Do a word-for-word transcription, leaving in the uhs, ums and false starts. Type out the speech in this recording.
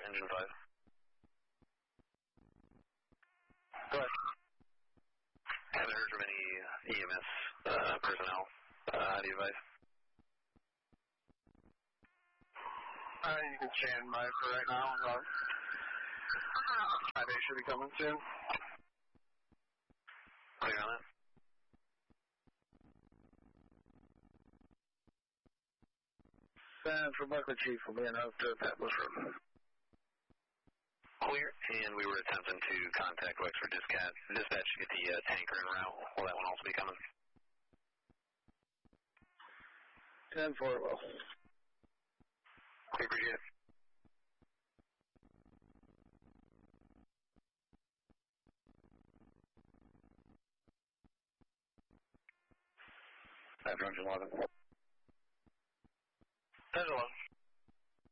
engine five. Go ahead. Haven't heard from any E M S uh, personnel. Uh, how do you advise? Uh, you can stand by for right now. Uh, five A should be coming soon. Clear on that? And for Buckley Chief will be enough to Pebbles Road. Clear, and we were attempting to contact Wexford Dispatch, dispatch to get the uh, tanker en route. Will that one also be coming? ten four will. We appreciate it. Five Engine eleven.